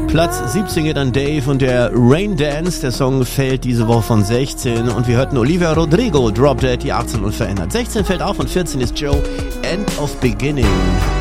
Platz 17 geht an Dave und der Rain Dance. Der Song fällt diese Woche von 16 und wir hörten Olivia Rodrigo, Drop Dead, die 18 unverändert. 16 fällt auf und 14 ist Joe, End of Beginning.